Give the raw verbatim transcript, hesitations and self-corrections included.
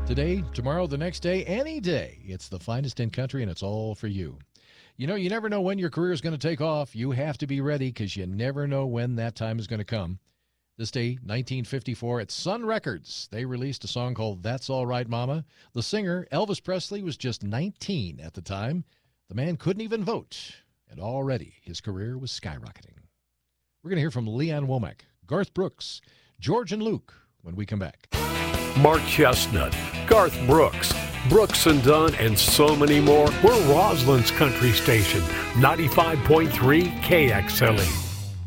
Today, tomorrow, the next day, any day. It's the finest in country, and it's all for you. You know, you never know when your career is going to take off. You have to be ready because you never know when that time is going to come. This day, nineteen fifty-four, at Sun Records, they released a song called That's All Right, Mama. The singer, Elvis Presley, was just nineteen at the time. The man couldn't even vote, and already his career was skyrocketing. We're going to hear from Leanne Womack, Garth Brooks, George and Luke when we come back. Mark Chestnut, Garth Brooks, Brooks and Dunn, and so many more. We're Roslyn's country station, ninety-five point three K X L E.